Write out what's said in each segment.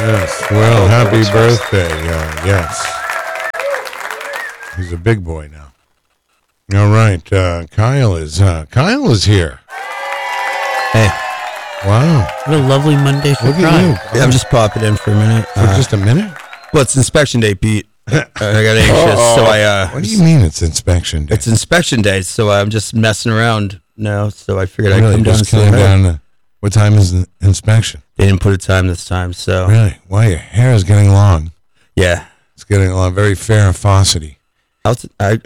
Yes, well, happy birthday. Yes. He's a big boy now. All right, Kyle is here. Hey. Wow. What a lovely Monday Look surprise. at you. Yeah, I'm just popping in for a minute. For just a minute? Well, it's inspection day, Pete. I got anxious, so What do you mean it's inspection day? It's inspection day, so I'm just messing around now. So I figured really, I'd come down and just say came hi. down. What time is the inspection? They didn't put a time this time, so Really? Why, your hair is getting long. yeah. It's getting long, very fair faucety. That's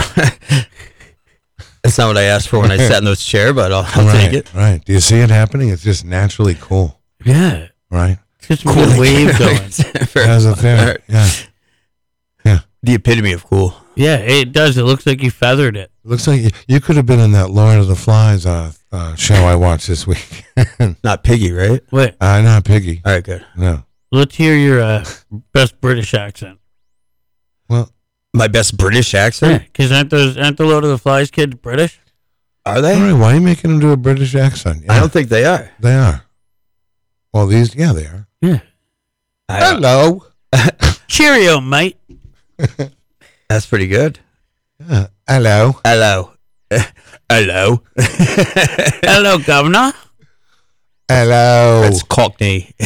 not what I asked for when I sat in this chair, but I'll Right, take it. right. Do you see it happening? It's just naturally cool, Yeah. right? Just a good wave going. It has a fair, yeah. The epitome of cool. Yeah, it does. It looks like you feathered it. Looks like you could have been in that Lord of the Flies show I watched this week. Not Piggy, right? Wait, Not Piggy. All right, good. No. let's hear your best British accent. Well, My best British Yeah, accent? because aren't the Lord of the Flies kids British? Are all they? right. Why are you making them do a British accent? Yeah, I don't think they are. they are. Well, they are. Yeah. Hello. Cheerio, mate. That's pretty good. Hello. Hello. Hello. Hello, Governor. Hello. That's Cockney.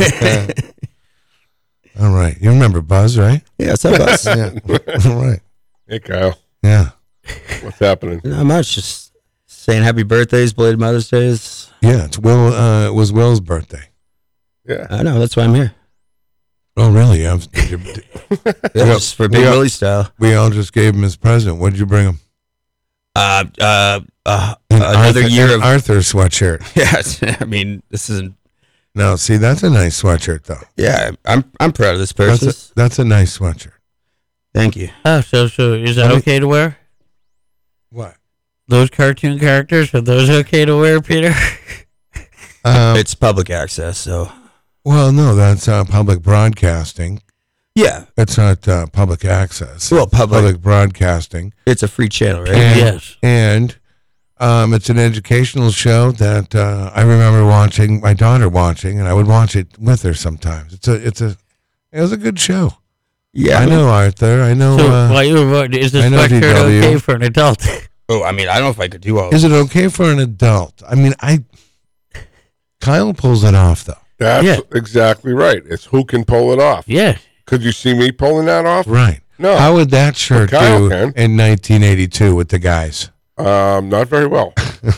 All right. You remember Buzz, right? Yeah, what's up, boss? Yeah. All right. Hey, Kyle. Yeah. What's happening? Not much. Just saying happy birthdays, belated Mother's Days. Yeah. It's Will. It was Will's birthday. Yeah. I know. That's why I'm here. Oh, really? Yeah, just for Big Yeah. Willie style. We all just gave him his present. What did you bring him? Another Arthur, year of. Arthur sweatshirt. Yeah, I mean, this isn't. No, see, that's a nice sweatshirt, though. Yeah, I'm proud of this purchase. That's a nice sweatshirt. Thank you. Oh, so is that Let me- okay to wear? What? Those cartoon characters, are those okay to wear, Peter? It's public access, so Well, no, that's public broadcasting. yeah, It's not public access. Well, It's public- broadcasting. it's a free channel, right? And, Yes. And it's an educational show that I remember watching, my daughter watching, and I would watch it with her sometimes. It was a good show. Yeah, I know Arthur. I know. So while you were is this I know sweatshirt DW. okay for an adult? Oh, I mean, I don't know if I could do all. Is it okay for an adult? I mean, Kyle pulls it off though. That's Yeah. exactly right. It's who can pull it off. Yeah. Could you see me pulling that off? Right. No. How would that shirt Well, Kyle do can. in 1982 with the guys? Not very well.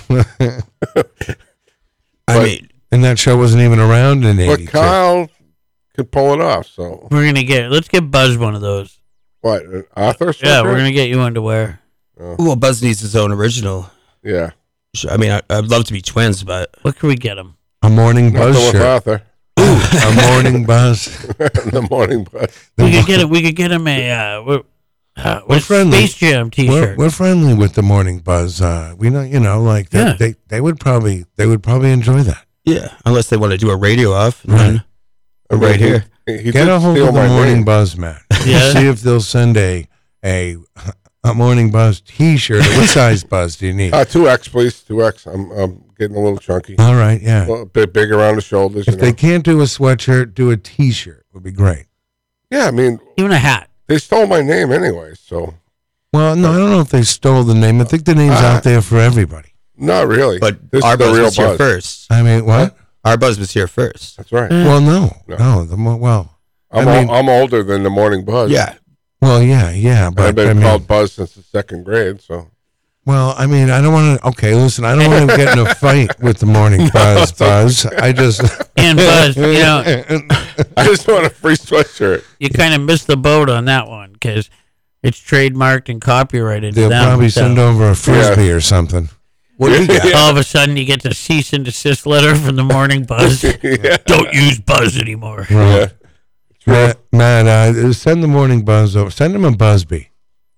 I mean, And that show wasn't even around in But 82. Kyle could pull it off. So Let's get Buzz one of those. what? An Arthur? Yeah, sweatshirt? we're gonna get you underwear. well, Buzz needs his own original. Yeah. I mean, I'd love to be twins, but What can we get him? A morning Not buzz the with shirt. Arthur. A morning buzz. The morning bus. We could get him. We could get him a We're friendly. Space Jam T-shirt. We're friendly with the morning buzz. We know, like that. Yeah. They would probably enjoy that. yeah, unless they want to do a radio off, Right. then I'm right here. He Get did a hold steal of the my morning name. buzz, man. Yeah. See if they'll send a morning buzz T-shirt. What size buzz do you need? 2X, please. 2X. I'm getting a little chunky. All right, yeah. A bit big around the shoulders. If they can't do a sweatshirt, do a T-shirt. Would be great. Yeah, I mean, Even a hat. they stole my name anyway, so Well, no, I don't know if they stole the name. I think the name's out there for everybody. not really. But this our is the Buzz real was here buzz. first. I mean, what? Our Buzz was here first. That's right. Well, no. No. Well, I'm, I mean- I'm older than the morning buzz. Yeah, yeah, I've but been I mean, called Buzz since the second grade, so well, I mean, I don't want to. Okay, listen, I don't want to get in a fight with the morning buzz. I just And Buzz, I just want a free sweatshirt. you kind of missed the boat on that one because it's trademarked and copyrighted. to they'll them, probably so send over a frisbee or something. what do we got? all of a sudden you get the cease and desist letter from the Morning Buzz. Yeah. Don't use Buzz anymore. Yeah. Matt, send the morning buzz over. Send him a Busby.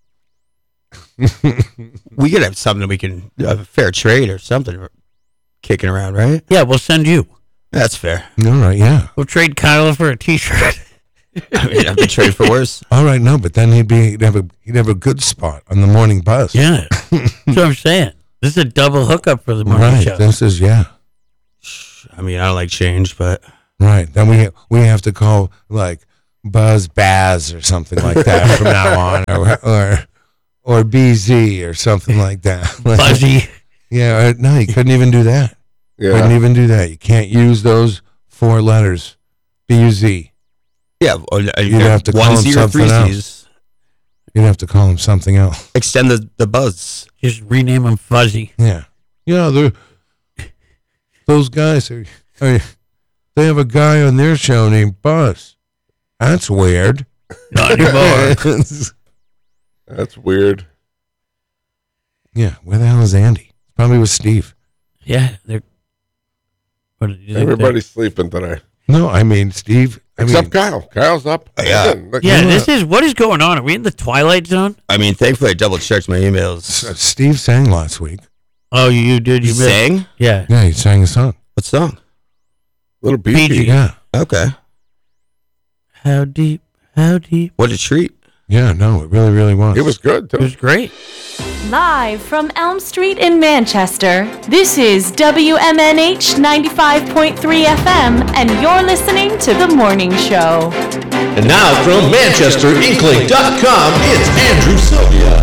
We could have something we can fair trade or something kicking around, right? Yeah, we'll send you. That's fair. All right, yeah. We'll trade Kyle for a T-shirt. I mean, I've been traded for worse. All right, no, but then he'd have a good spot on the morning buzz. Yeah, that's what I'm saying. This is a double hookup for the morning Right. show. This is I mean, I don't like change, but Right. Then we have to call like Buzz Baz or something like that from now on, or BZ or something like that. Buzzy. Yeah. No, you couldn't even do that. Couldn't Yeah. even do that. You can't use those 4 letters. BUZ. Yeah, You'd have to call him 1Z or something 3Zs. else. You'd have to call him something else. Extend the buzz. Just rename him Fuzzy. Yeah. Yeah, those guys are they have a guy on their show named Buzz. That's weird. Not anymore. That's weird. Yeah, where the hell is Andy? Probably with Steve. Yeah, they're. What did you think Everybody's sleeping today. No, I mean Steve. Except Kyle. Kyle's up. Yeah. Look, Yeah, what is going on? Are we in the Twilight Zone? I mean, thankfully I double checked my emails. Steve sang last week. Oh, you did. You You missed. sang? Yeah. Yeah, he sang a song. What song? Little PG. BG. Yeah. Okay. How deep? How deep? What a treat. Yeah, no, it really, really was. It was good, It too. was great. Live from Elm Street in Manchester, this is WMNH 95.3 FM, and you're listening to The Morning Show. And now from ManchesterInkling.com, it's Andrew Sylvia.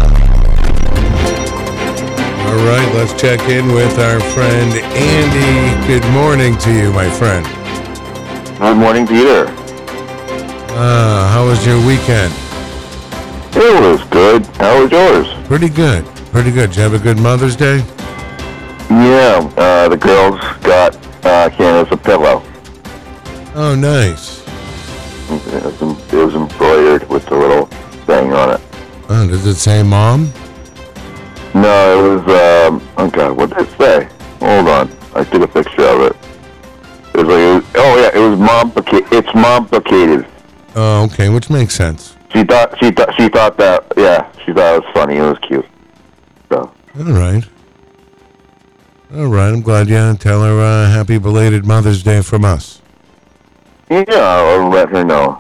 All right, let's check in with our friend Andy. Good morning to you, my friend. Good morning, Peter. How was your weekend? It was good. How was yours? Pretty good. Pretty good. Did you have a good Mother's Day? Yeah, the girls got Candace a pillow. Oh, nice. It was embroidered with the little thing on it. Oh, does it say Mom? No, it was, oh God, what did it say? Hold on. I took a picture of it. It was like, it was it's momplicated. Oh, okay, which makes sense. She thought that, yeah, she thought it was funny. It was cute. So, All right. All right, I'm glad you didn't tell her happy belated Mother's Day from us. yeah, I'll let her know.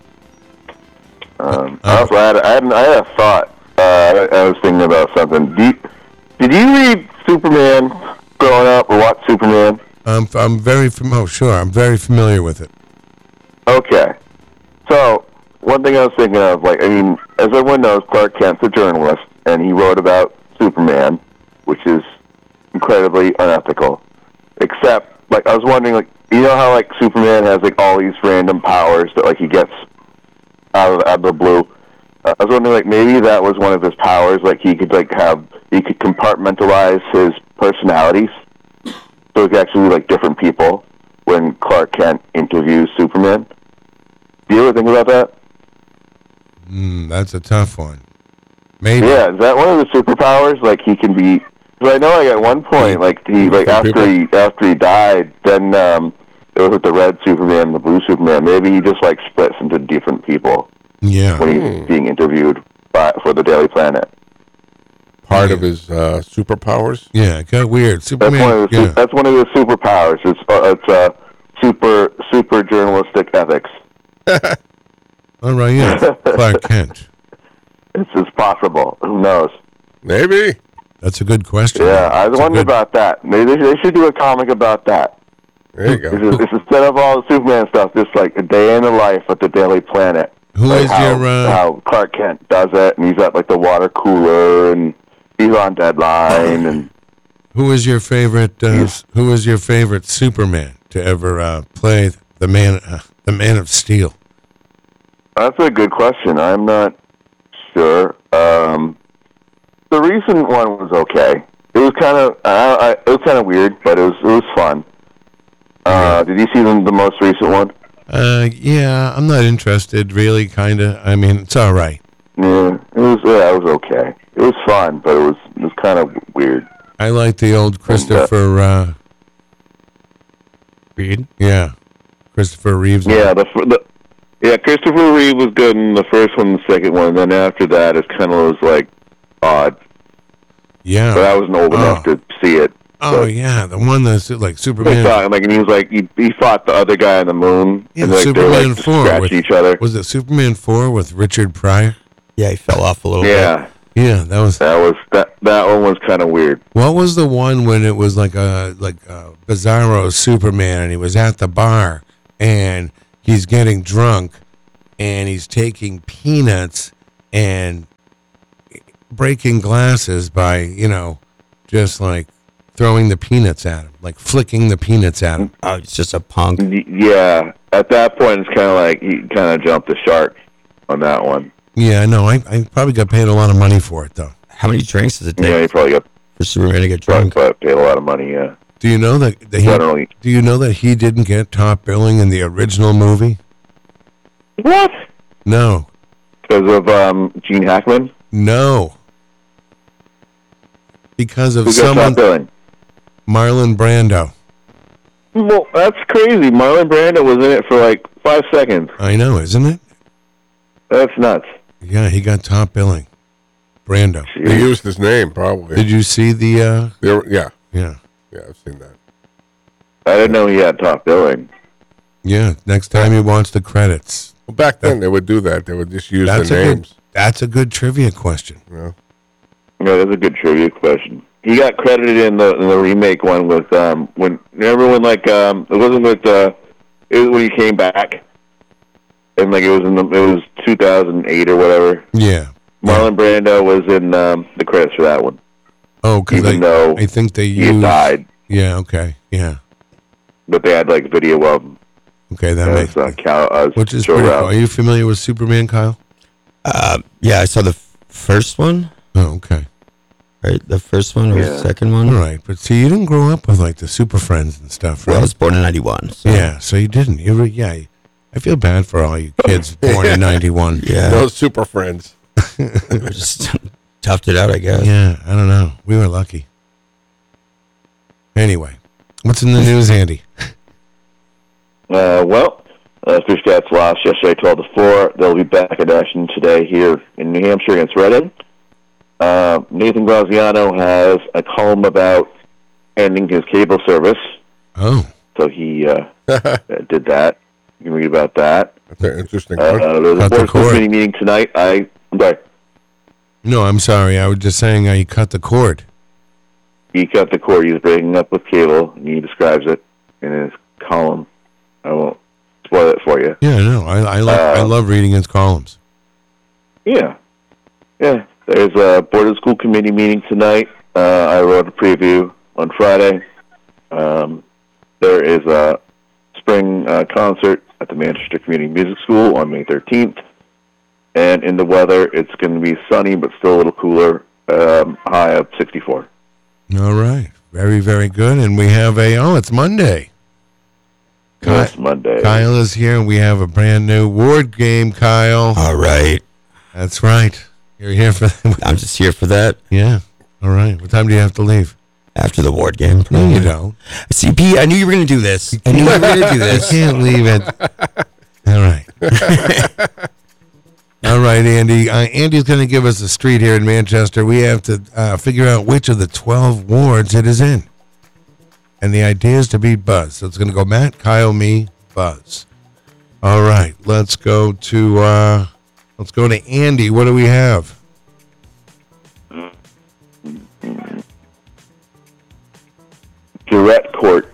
I also had a thought. I was thinking about something. Did you read Superman growing up, or watch Superman? I'm very I'm very familiar with it. Okay. So, one thing I was thinking of, as everyone knows, Clark Kent's a journalist, and he wrote about Superman, which is incredibly unethical. Except, I was wondering, you know how, Superman has, all these random powers that, he gets out of the blue? I was wondering, maybe that was one of his powers, he could, he could compartmentalize his personalities, so he could actually be, different people when Clark Kent interviews Superman. Do you ever think about that? That's a tough one. Maybe. Yeah, is that one of the superpowers? He can be. Because I know, at one point, after he died, then it was with the red Superman, and the blue Superman. Maybe he just splits into different people Yeah. when he's being interviewed for the Daily Planet. Part of his superpowers. Yeah, it got weird. That's Superman. one of the Yeah. that's one of his superpowers. It's super journalistic ethics. All right, yeah. Clark Kent. It's possible. Who knows? Maybe. That's a good question. Yeah, I That's a wonder good- about that. Maybe they should do a comic about that. There you go. It's instead of all the Superman stuff, just a day in the life at the Daily Planet. Who is how, your how Clark Kent does it, and he's at the water cooler, and he's on deadline, and who is your favorite who is your favorite Superman to ever play the man of Steel? that's a good question. I'm not sure. The recent one was okay. It was kind of weird, but it was fun. Did you see the most recent one? Yeah, I'm not interested really, kinda. I mean, it's all right. Yeah, it was okay. It was fun, but it was kind of weird. I like the old Christopher Reed? yeah. Christopher Reeves. Yeah, Christopher Reeve was good in the first one and the second one, and then after that it kind of was odd. Yeah. But I wasn't old enough to see it. Oh yeah, the one that's like They Superman. fought, and he was he fought the other guy on the moon, Yeah, and they Superman just 4 scratched with, each other. Was it Superman 4 with Richard Pryor? Yeah, he fell off a little bit. Yeah, Yeah, that was. that one was kind of weird. What was the one when it was like a Bizarro Superman and he was at the bar he's getting drunk and he's taking peanuts and breaking glasses by, just like throwing the peanuts at him, like flicking the peanuts at him. Oh, it's just a punk. Yeah, at that point, it's kind of like he kind of jumped the shark on that one. Yeah, I know. I probably got paid a lot of money for it, though. How many drinks does it take Yeah, he probably got for Superman to get drunk? paid a lot of money. Yeah, Do you know that? Generally. Do you know that he didn't get top billing in the original movie? what? No, Because of Gene Hackman? no. Because of Who got top someone, billing? Marlon Brando. Well, that's crazy. Marlon Brando was in it for like 5 seconds. I know, isn't it? That's nuts. Yeah, he got top billing. Brando. They used his name, probably. Did you see the? Yeah, Yeah, I've seen that. I didn't know he had top billing. yeah. Next time you watch the credits. Well, back then, they would do that. They would just use the names. That's a good trivia question. You know? Yeah, that's a good trivia question. He got credited in the remake one with when everyone it wasn't with it was when he came back, and like it was 2008 or whatever. Yeah. Marlon Brando was in the credits for that one. Oh, because Even though I think they he had used. died, Yeah. Okay. Yeah. but they had like video of him Okay. That as makes. Cal, Which is Joe pretty Ralph. cool. Are you familiar with Superman, Kyle? Yeah, I saw the first one. Oh, okay. Right, the first one or Yeah. the second one. All right, but see, you didn't grow up with like the Super Friends and stuff, right? Well, I was born in '91. So. Yeah, so you didn't. I feel bad for all you kids born in '91. Yeah. Those super friends. We just toughed it out, I guess. Yeah, I don't know. We were lucky. Anyway, what's in the news, Andy? Fish Cats lost yesterday 12-4. They'll be back in action today here in New Hampshire against Reading. Nathan Graziano has a column about ending his cable service, Oh, so he did that. You can read about that. That's an interesting question. There's a Cut the board school cord. committee meeting tonight. I'm sorry. no, I'm sorry. I was just saying you cut the cord. He cut the cord. He's breaking up with cable, and he describes it in his column. I won't spoil it for you. Yeah, no, I love reading his columns. Yeah. There's a board of school committee meeting tonight. I wrote a preview on Friday. There is a spring concert at the Manchester Community Music School on May 13th. And in the weather, it's going to be sunny but still a little cooler, high of 64. All right, very, very good. And we have it's Monday. It's Monday. Kyle is here, and we have a brand new Ward game, Kyle. All right. That's right. You're here for I'm just here for that. Yeah. All right. What time do you have to leave? After the ward game. No, you don't. See, Pete, I knew you were going to do this. I knew you were going to do You this. can't leave it. All right. All right, Andy. Andy's going to give us a street here in Manchester. We have to figure out which of the 12 wards it is in. And the idea is to beat Buzz. So it's going to go Matt, Kyle, me, Buzz. All right. Let's go to Andy. What do we have? Durrett Court.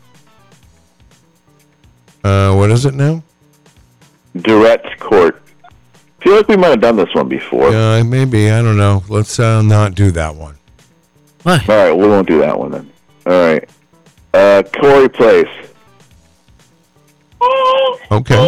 What is it now? Durrett Court. I feel like we might have done this one before. Maybe. I don't know. Let's not do that one. What? All right, we won't do that one then. All right. Corey Place. Okay.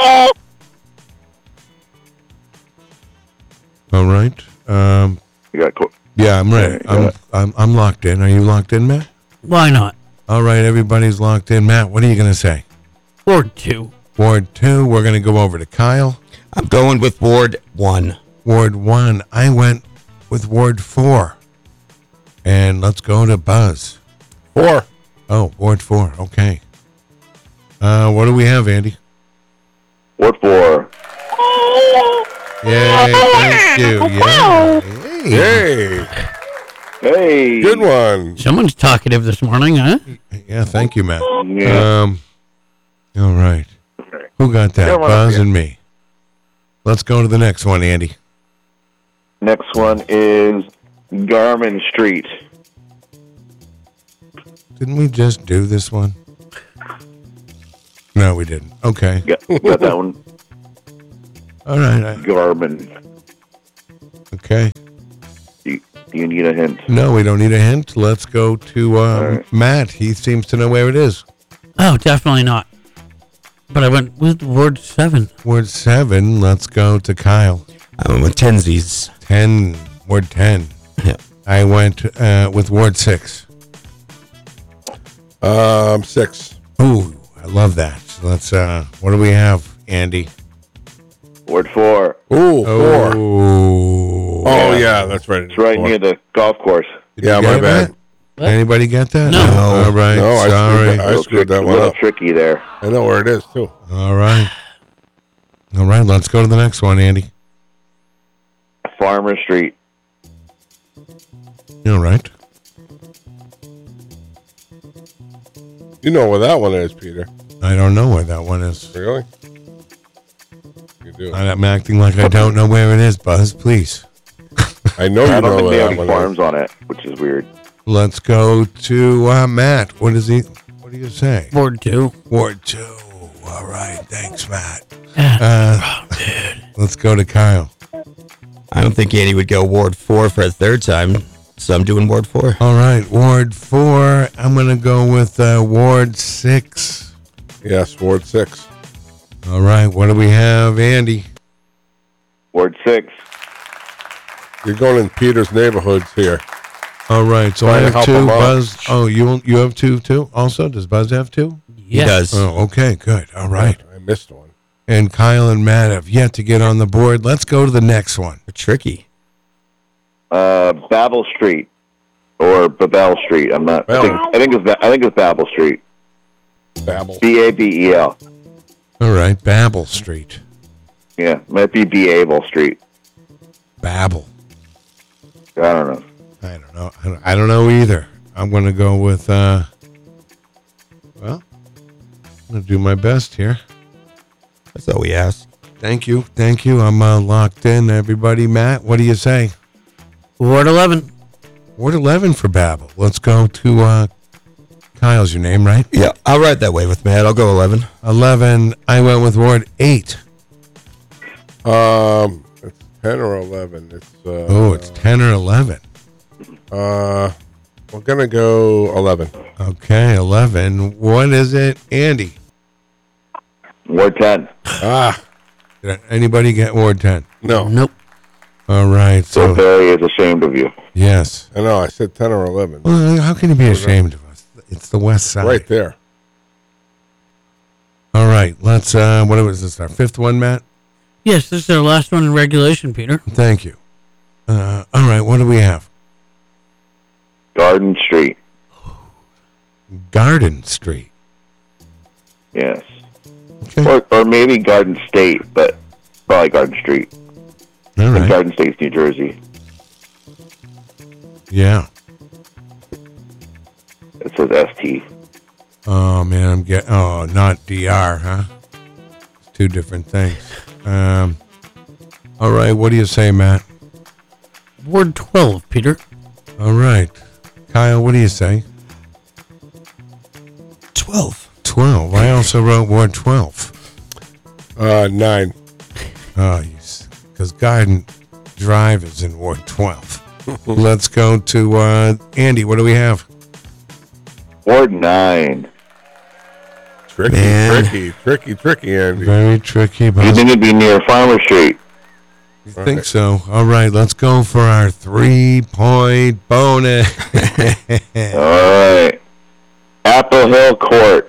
All right. You got Yeah, I'm ready. All right, I'm locked in. Are you locked in, Matt? Why not? All right, everybody's locked in. Matt, what are you going to say? Ward 2. Ward 2. We're going to go over to Kyle. I'm going with Ward 1. Ward 1. I went with Ward 4. And let's go to Buzz. 4. Oh, Ward 4. Okay. What do we have, Andy? Ward 4. Yay, thank you. Yeah. Hey. Hey, Hey. good one. Someone's talkative this morning, huh? Yeah, thank you, Matt. Yeah. All right. Who got that? Come on, Buzz yeah. and me. Let's go to the next one, Andy. Next one is Garmin Street. Didn't we just do this one? No, we didn't. Okay. Got that one. All right. Garmin. Okay. Do you need a hint? No, we don't need a hint. Let's go to right. Matt. He seems to know where it is. Oh, definitely not. But I went with Ward 7. Word 7. Let's go to Kyle. I went with Tensies. 10. Word 10. Yeah. I went with Ward 6. 6. Ooh, I love that. Let's, what do we have, Andy? Word 4. Ooh, 4. Oh, Oh, yeah, that's right. It's right near the golf course. Yeah, Get my it, bad. Matt? Anybody get that? No. All right. No, sorry. I screwed that A one little up. tricky there. I know where it is, too. All right. All right. Let's go to the next one, Andy. Farmer Street. All right. You know where that one is, Peter. I don't know where that one is. Really? You do. I'm acting like I don't know where it is, Buzz. Please. I know I you don't know think they where have that any one farms on it, which is weird. Let's go to Matt. What is he? What do you say? Ward 2. Ward 2. All right. Thanks, Matt. Dude. Let's go to Kyle. I don't think Andy would go Ward 4 for a third time, so I'm doing Ward 4. All right. Ward 4. I'm going to go with Ward 6. is. Yes, Ward 6. All right. What do we have, Andy? Ward 6. You're going in Peter's neighborhoods here. All right. So I Trying to have help 2. him out. Buzz. Oh, you have 2 too? Also, does Buzz have 2? He does. Oh, okay. Good. All right. I missed one. And Kyle and Matt have yet to get on the board. Let's go to the next one. Tricky. Babel Street. Or Babel Street. I'm not. I think it's Babel Street. Babel. Babel. All right. Babel Street. Yeah, might be Babel Street. Babel. I don't know. I don't know. I don't know either. I'm going to go with, well, I'm going to do my best here. That's all we asked. Thank you. Thank you. I'm locked in, everybody. Matt, what do you say? Ward 11. Ward 11 for Babel. Let's go to Kyle's your name, right? Yeah, I'll ride that way with Matt. I'll go 11. 11. I went with Ward 8. It's 10 or 11. It's 10 or 11. We're gonna go 11. Okay, 11. What is it, Andy? Ward 10. Did anybody get Ward 10? No. Nope. All right. So So, Barry is ashamed of you. yes. I know. I said 10 or 11. Well, how can you be ashamed of us? It's the West Side. Right there. All right. Let's, what was this, our 5th one, Matt? Yes, this is our last one in regulation, Peter. Thank you. All right. What do we have? Garden Street. Garden Street. Yes. Okay. Or maybe Garden State, but probably Garden Street. All And right. Garden State's New Jersey. Yeah. It says ST. Oh, man. I'm getting, not DR, huh? It's 2 different things. All right. What do you say, Matt? Ward 12, Peter. All right. Kyle, what do you say? 12. 12. I also wrote Ward 12. 9. Oh, because Garden Drive is in Ward 12. Let's go to Andy. What do we have? Ward 9. Tricky, Man. tricky, Andy. Very tricky, You but think it'd be near Farmer Street? I think so. All right, let's go for our 3-point bonus. All right. Apple Hill Court.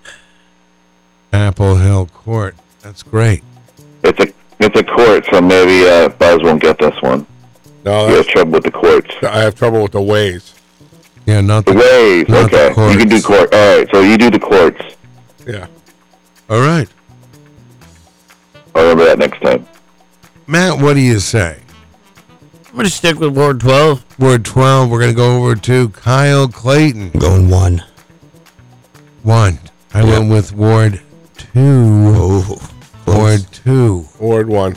Apple Hill Court. That's great. It's a court, so maybe Buzz won't get this one. No, He has trouble with the courts. I have trouble with the ways. Yeah, not The the. ways. Not the Okay. You can do courts. court. All right. So you do the courts. Yeah. All right, I'll remember that next time. Matt. What do you say? I'm going to stick with Ward 12. Ward 12. We're gonna go over to Kyle Clayton. I'm going 1. 1. I went with Ward 2. Oh. Ward 2. Ward 1.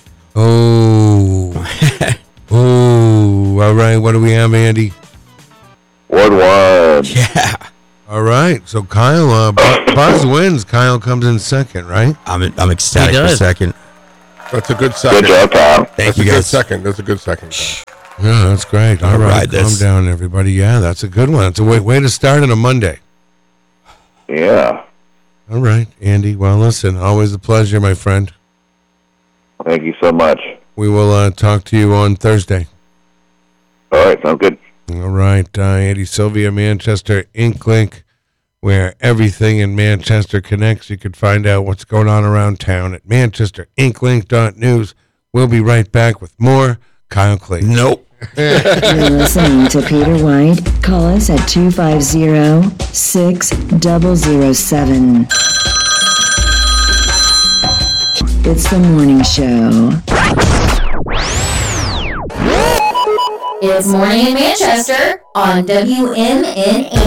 Oh. Oh. All right. What do we have, Andy? Ward 1. Yeah. All right. So Kyle, Buzz wins. Kyle comes in second, right? I'm ecstatic He for does. second. That's a good Good second. job, Kyle. Thank That's you a good guys. second. That's a good second. Yeah, that's great. All I'll right. ride Calm this. down, everybody. Yeah, that's a good one. It's a way to start on a Monday. Yeah. All right, Andy. Well, listen, always a pleasure, my friend. Thank you so much. We will talk to you on Thursday. All right, sounds good. All right, Andy Sylvia, Manchester Inklink, where everything in Manchester connects. You can find out what's going on around town at manchesterinklink.news. We'll be right back with more Kyle Clayton. Nope. You're listening to Peter White. Call us at 250-6007. It's the morning show. It's Morning in Manchester on WMNH.